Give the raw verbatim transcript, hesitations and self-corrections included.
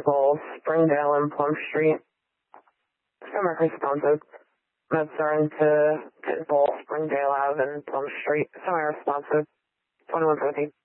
vehicles, Springdale and Plum Street. Semi-responsive. Med-Surg to Pitbull, Springdale Ave and Plum Street. Semi-responsive. twenty-one fifty.